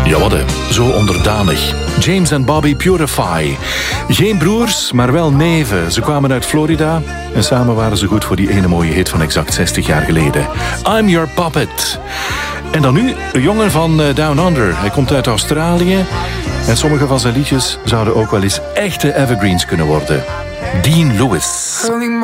Jawadde, zo onderdanig. James en Bobby Purify. Geen broers, maar wel neven. Ze kwamen uit Florida en samen waren ze goed voor die ene mooie hit van exact 60 jaar geleden. I'm Your Puppet. En dan nu, een jongen van Down Under. Hij komt uit Australië en sommige van zijn liedjes zouden ook wel eens echte evergreens kunnen worden. Dean Lewis.